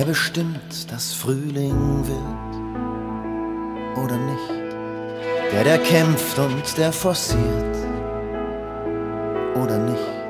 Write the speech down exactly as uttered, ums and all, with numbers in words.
der bestimmt, dass Frühling wird oder nicht. Der, der kämpft und der forciert oder nicht.